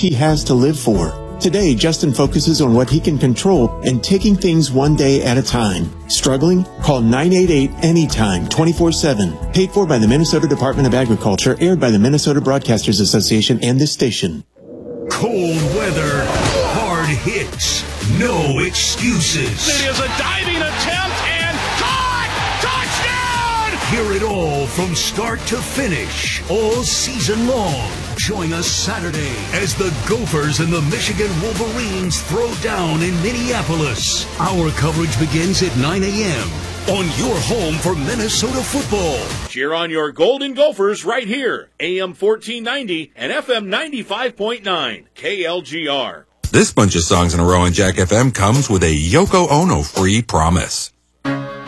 he has to live for. Today, Justin focuses on what he can control and taking things one day at a time. Struggling? Call 988-ANYTIME 24/7. Paid for by the Minnesota Department of Agriculture, aired by the Minnesota Broadcasters Association and this station. Cold weather, hard hits, no excuses. It is a diving attempt and caught! Touchdown! Hear it all from start to finish, all season long. Join us Saturday as the Gophers and the Michigan Wolverines throw down in Minneapolis. Our coverage begins at 9 a.m. on your home for Minnesota football. Cheer on your Golden Gophers right here. AM 1490 and FM 95.9. KLGR. This bunch of songs in a row on Jack FM comes with a Yoko Ono free promise.